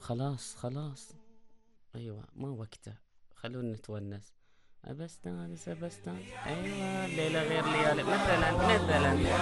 خلاص خلاص. ايوه ما وقته، خلونا نتونس. أبستانس أبستانس، أيوة الليلة غير ليالي، مثلا مثلا.